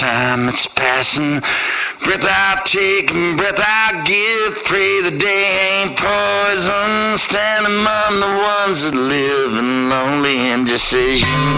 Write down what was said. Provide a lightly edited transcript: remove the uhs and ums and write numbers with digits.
time is passing. Breath I take and breath I give. Pray the day ain't poison. Stand among the ones that live in lonely indecision.